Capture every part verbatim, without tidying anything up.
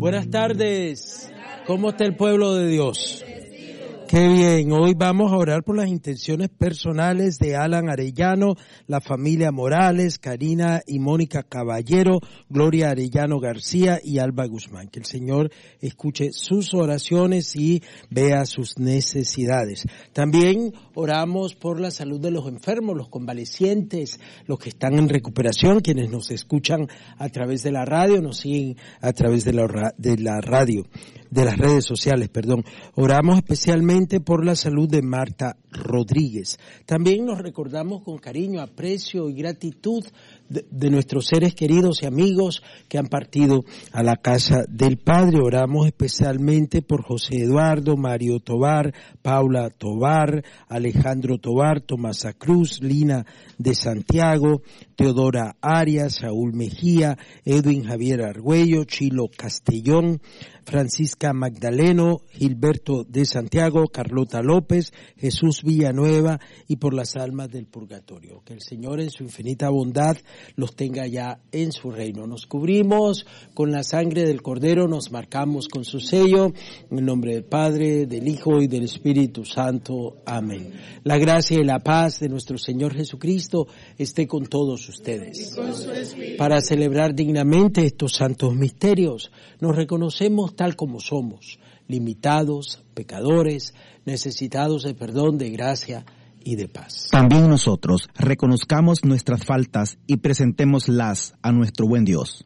Buenas tardes. ¿Cómo está el pueblo de Dios? Qué bien, hoy vamos a orar por las intenciones personales de Alan Arellano, la familia Morales, Karina y Mónica Caballero, Gloria Arellano García y Alba Guzmán. Que el Señor escuche sus oraciones y vea sus necesidades. También oramos por la salud de los enfermos, los convalecientes, los que están en recuperación, quienes nos escuchan a través de la radio, nos siguen a través de la, de la radio, de las redes sociales, perdón. Oramos especialmente por la salud de Marta Rodríguez. También nos recordamos con cariño, aprecio y gratitud de, de nuestros seres queridos y amigos que han partido a la casa del Padre. Oramos especialmente por José Eduardo, Mario Tobar, Paula Tobar, Alejandro Tobar, Tomasa Cruz, Lina de Santiago, Teodora Arias, Saúl Mejía, Edwin Javier Argüello, Chilo Castellón, Francisca Magdaleno, Gilberto de Santiago, Carlota López, Jesús Villanueva y por las almas del purgatorio. Que el Señor en su infinita bondad los tenga ya en su reino. Nos cubrimos con la sangre del Cordero, nos marcamos con su sello, en el nombre del Padre, del Hijo y del Espíritu Santo. Amén. La gracia y la paz de nuestro Señor Jesucristo esté con todos ustedes. Para celebrar dignamente estos santos misterios, nos reconocemos tal como somos, limitados, pecadores, necesitados de perdón, de gracia y de paz. También nosotros reconozcamos nuestras faltas y presentémoslas a nuestro buen Dios.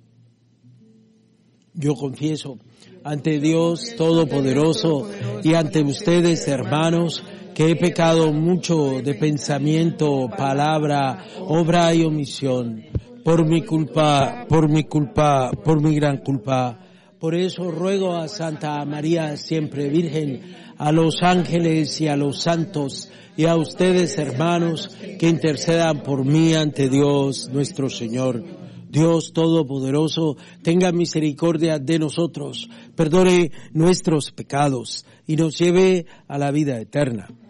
Yo confieso ante Dios Todopoderoso y ante ustedes, hermanos, que he pecado mucho de pensamiento, palabra, obra y omisión, por mi culpa, por mi culpa, por mi gran culpa. Por eso ruego a Santa María siempre Virgen, a los ángeles y a los santos, y a ustedes, hermanos, que intercedan por mí ante Dios nuestro Señor. Dios Todopoderoso, tenga misericordia de nosotros, perdone nuestros pecados y nos lleve a la vida eterna.